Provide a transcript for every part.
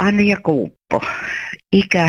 Anja Kuuppo, ikä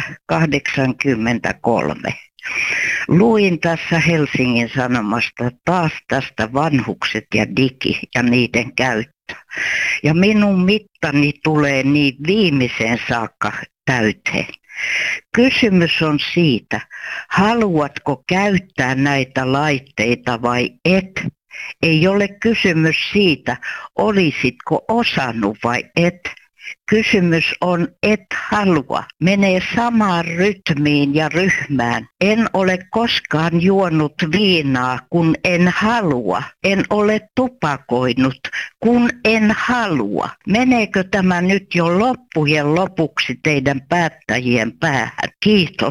83. Luin tässä Helsingin Sanomasta taas tästä vanhukset ja digi ja niiden käyttö. Ja minun mittani tulee niin viimeiseen saakka täyteen. Kysymys on siitä, haluatko käyttää näitä laitteita vai et? Ei ole kysymys siitä, olisitko osannut vai et. Kysymys on, et halua. Menee samaan rytmiin ja ryhmään. En ole koskaan juonut viinaa, kun en halua. En ole tupakoinut, kun en halua. Meneekö tämä nyt jo loppujen lopuksi teidän päättäjien päähän? Kiitos.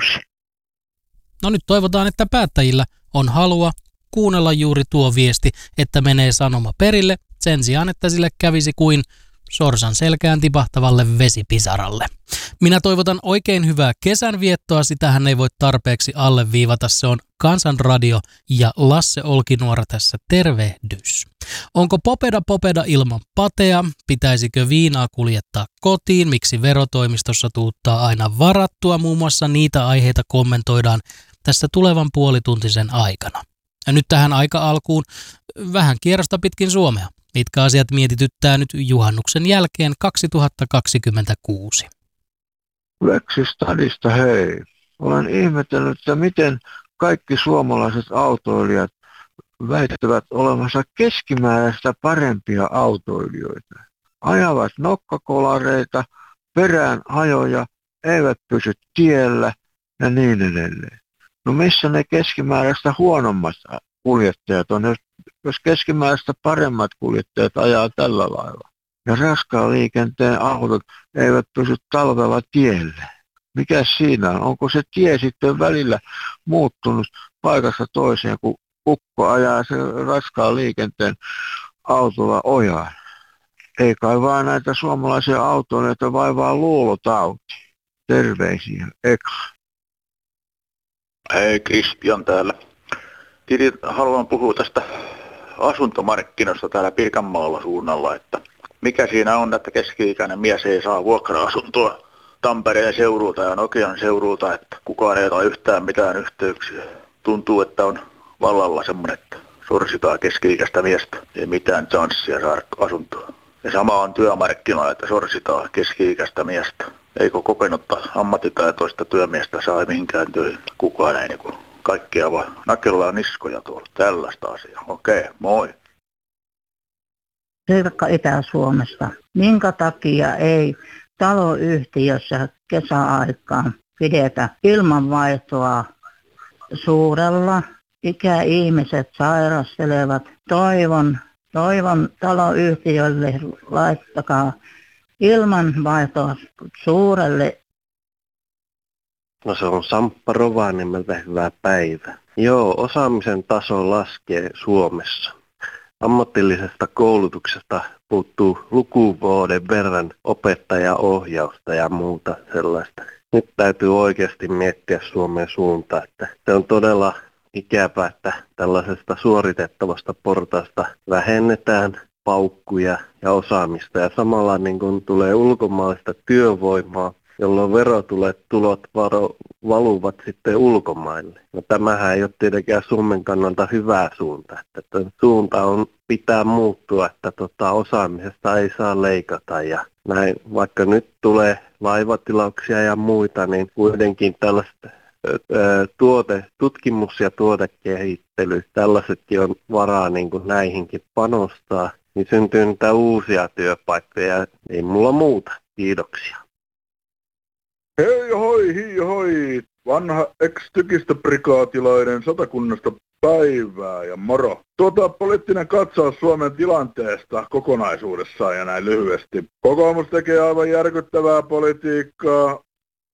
No nyt toivotaan, että päättäjillä on halua kuunnella juuri tuo viesti, että menee sanoma perille, sen sijaan, että sille kävisi kuin sorsan selkään tipahtavalle vesipisaralle. Minä toivotan oikein hyvää kesänviettoa, sitähän ei voi tarpeeksi alleviivata, se on Kansanradio ja Lasse Olkinuora tässä tervehdys. Onko popeda ilman patea? Pitäisikö viinaa kuljettaa kotiin? Miksi verotoimistossa tuuttaa aina varattua? Muun muassa niitä aiheita kommentoidaan tässä tulevan puolituntisen aikana. Ja nyt tähän aika-alkuun vähän kierrosta pitkin Suomea. Mitkä asiat mietityttää nyt juhannuksen jälkeen 2026? Veksistadista hei. Olen ihmetellyt, että miten kaikki suomalaiset autoilijat väittävät olevansa keskimääräistä parempia autoilijoita. Ajavat nokkakolareita, perään hajoja, eivät pysy tiellä ja niin edelleen. No missä ne keskimääräistä huonommat kuljettajat on, jos keskimääräistä paremmat kuljettajat ajaa tällä lailla. Ja raskaan liikenteen autot eivät pysy talvella tielle. Mikä siinä on? Onko se tie sitten välillä muuttunut paikasta toiseen, kun ukko ajaa se raskaan liikenteen autolla ojaan? Ei kai vaan näitä suomalaisia autoilijoita vaivaa luulotauti. Terveisiä, Eka. Hei, Kristian täällä. Haluan puhua tästä asuntomarkkinoista täällä Pirkanmaalla suunnalla, että mikä siinä on, että keski-ikäinen mies ei saa vuokra-asuntoa Tampereen seudulta ja Nokian seudulta, että kukaan ei ole yhtään mitään yhteyksiä. Tuntuu, että on vallalla semmoinen, että sorsitaan keski-ikäistä miestä, ei mitään chanssia saada asuntoa. Ja sama on työmarkkinoilla, että sorsitaan keski-ikäistä miestä. Eikö kokenutta ammattitaitoista työmiestä saa mihinkään töihin? Kukaan ei niin kaikkia vaan nakellaan niskoja tuolla. Tällaista asiaa. Okei, moi. Sirkka Itä-Suomesta. Minkä takia ei taloyhtiössä kesäaikaan pidetä ilmanvaihtoa suurella? Ikäihmiset sairastelevat. Toivon taloyhtiölle laittakaa ilmanvaihtoa suurelle. No se on Samppa Rovaniemeltä, hyvää päivää. Joo, osaamisen taso laskee Suomessa. Ammatillisesta koulutuksesta puuttuu lukuvuoden verran opettajaohjausta ja muuta sellaista. Nyt täytyy oikeasti miettiä Suomen suuntaan, että se on todella ikävää, että tällaisesta suoritettavasta portaasta vähennetään paukkuja ja osaamista ja samalla niin kun tulee ulkomaalaista työvoimaa, jolloin tulot valuvat sitten ulkomaille. No tämähän ei ole tietenkään Suomen kannalta hyvä suunta. Että suunta pitää muuttua, että osaamisesta ei saa leikata ja näin. Vaikka nyt tulee laivatilauksia ja muita, niin kuitenkin tällaista tutkimus- ja tuotekehittely, tällaisetkin on varaa niin kuin näihinkin panostaa, niin syntyy niitä uusia työpaikkoja. Ei mulla muuta. Kiitoksia. Hei hoi, vanha ex-tykistöprikaatilainen Satakunnasta päivää ja moro. Poliittinen katsaus Suomen tilanteesta kokonaisuudessaan ja näin lyhyesti. Kokoomus tekee aivan järkyttävää politiikkaa.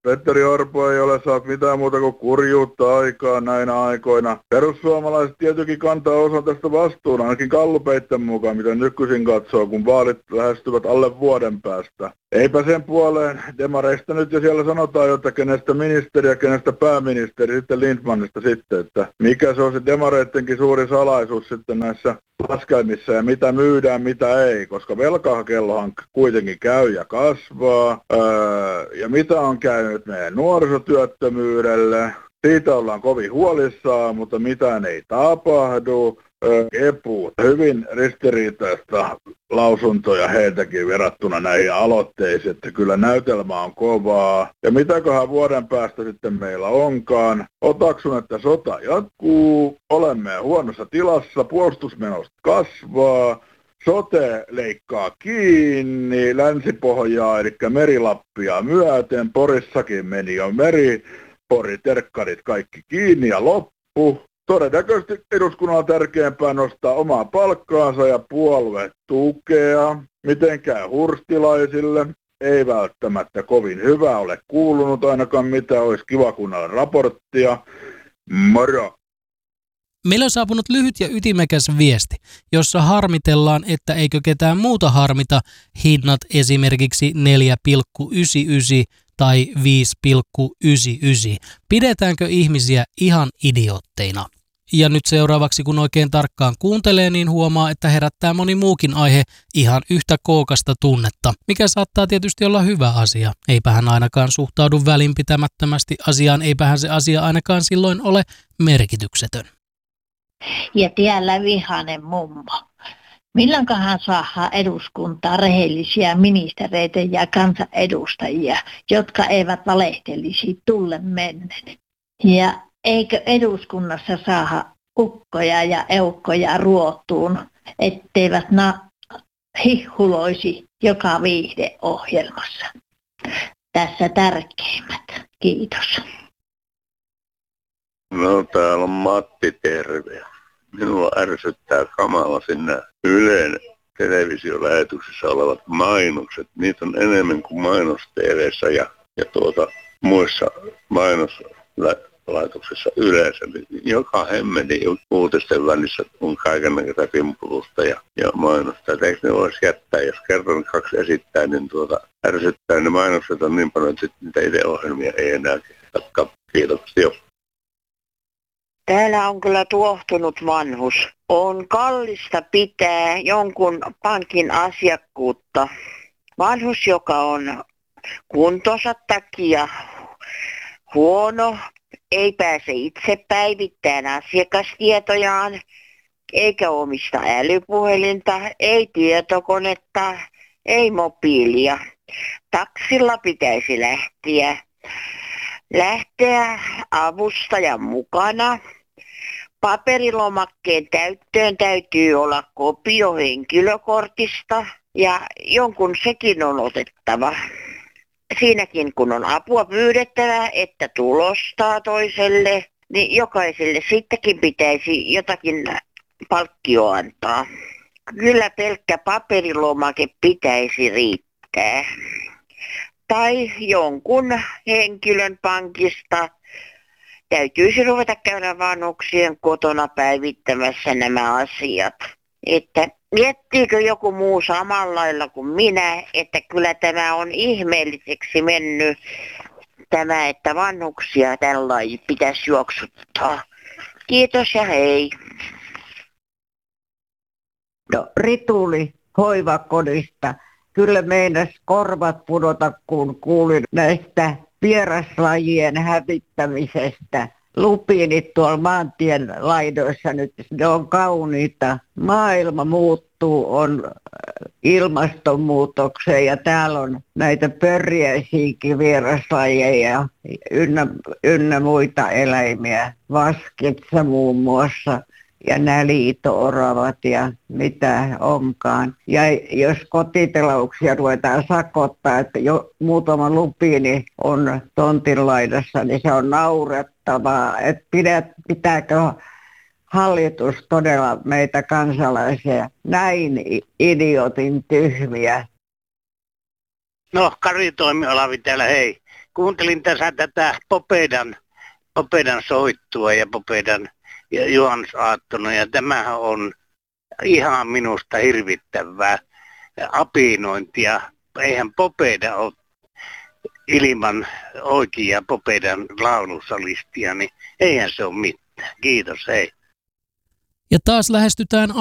Petteri Orpo ei ole saanut mitään muuta kuin kurjuutta aikaa näinä aikoina. Perussuomalaiset tietenkin kantaa osan tästä vastuun, ainakin Gallupeitten mukaan, mitä nykyisin katsoo, kun vaalit lähestyvät alle vuoden päästä. Eipä sen puoleen demareista nyt jo siellä sanotaan, että kenestä ministeri ja kenestä pääministeri, sitten Lindmanista sitten, että mikä se on se demareittenkin suuri salaisuus sitten näissä laskelmissa ja mitä myydään, mitä ei, koska velkakellohan kuitenkin käy ja kasvaa. Ja mitä on käynyt meidän nuorisotyöttömyydelle, siitä ollaan kovin huolissaan, mutta mitään ei tapahdu. EPU, hyvin ristiriitaista lausuntoja heiltäkin verrattuna näihin aloitteisiin, että kyllä näytelmä on kovaa. Ja mitäköhän vuoden päästä sitten meillä onkaan. Otaksun, että sota jatkuu, olemme huonossa tilassa, puolustusmenot kasvaa, sote leikkaa kiinni, Länsi-Pohjaa, eli Merilappia myöten, Porissakin meni jo terkkarit kaikki kiinni ja loppu. Todennäköisesti eduskunnan on tärkeämpää nostaa omaa palkkaansa ja puoluetukea. Miten käy hurstilaisille? Ei välttämättä kovin hyvä ole kuulunut ainakaan mitä, olisi kiva kuunnella raporttia. Moro! Meillä on saapunut lyhyt ja ytimekäs viesti, jossa harmitellaan, että eikö ketään muuta harmita hinnat esimerkiksi 4,99 tai 5,99. Pidetäänkö ihmisiä ihan idiootteina? Ja nyt seuraavaksi, kun oikein tarkkaan kuuntelee, niin huomaa, että herättää moni muukin aihe ihan yhtä kookasta tunnetta, mikä saattaa tietysti olla hyvä asia. Eipähän ainakaan suhtaudu välinpitämättömästi asiaan, eipähän se asia ainakaan silloin ole merkityksetön. Ja täällä vihainen mummo. Milloinkohan saadaan eduskuntaa rehellisiä ministereitä ja kansanedustajia, jotka eivät valehtelisi tullen mennen? Ja eikö eduskunnassa saada ukkoja ja eukkoja ruotuun, etteivät hihhuloisi joka viihdeohjelmassa? Tässä tärkeimmät. Kiitos. No täällä on Matti, terve. Minua ärsyttää kamala sinne Ylen televisiolähetyksessä olevat mainokset. Niitä on enemmän kuin mainos-TV:ssä ja muissa mainoslaitoksissa yleensä. Joka hemmetin uutisten välissä on kaikenlaista pimpulusta ja mainosta. Eikö ne voisi jättää, jos kerran 2 esittää, niin ärsyttää. Ne mainokset on niin paljon, että niitä ideohjelmia ei enää jatkaa. Kiitoksia. Täällä on kyllä tuohtunut vanhus. On kallista pitää jonkun pankin asiakkuutta. Vanhus, joka on kuntonsa takia huono, ei pääse itse päivittämään asiakastietojaan, eikä omista älypuhelinta, ei tietokonetta, ei mobiilia. Taksilla pitäisi lähteä avustajan mukana. Paperilomakkeen täyttöön täytyy olla kopio henkilökortista ja jonkun sekin on otettava. Siinäkin kun on apua pyydettävä, että tulostaa toiselle, niin jokaiselle sittenkin pitäisi jotakin palkkio antaa. Kyllä pelkkä paperilomake pitäisi riittää. Tai jonkun henkilön pankista täytyisi ruveta käydä vanhuksien kotona päivittämässä nämä asiat. Että miettiikö joku muu samalla lailla kuin minä, että kyllä tämä on ihmeelliseksi mennyt tämä, että vanhuksia tällainen pitäisi juoksuttaa. Kiitos ja hei. No, Rituli hoivakodista. Kyllä meinas korvat pudota, kun kuulin näistä vieraslajien hävittämisestä. Lupiinit tuolla maantien laidoissa nyt, ne on kauniita. Maailma muuttuu, on ilmastonmuutokseen ja täällä on näitä pörjäisiäkin vieraslajeja ynnä muita eläimiä. Vaskitsa muun muassa. Ja nämä liito-oravat ja mitä onkaan. Ja jos kotitalouksia ruvetaan sakottaa, että jo muutama lupiini on tontin laidassa, niin se on naurettavaa. Että pitääkö hallitus todella meitä kansalaisia näin idiotin tyhmiä? No, Kari Olavi täällä, hei. kuuntelin tässä tätä Popedan soittua ja Popedan juhannusaattona, ja tämähän on ihan minusta hirvittävää apinointia. Eihän Popeda ole ilman oikea Popedan laulusalistia, niin eihän se ole mitään. Kiitos, hei. Ja taas lähestytään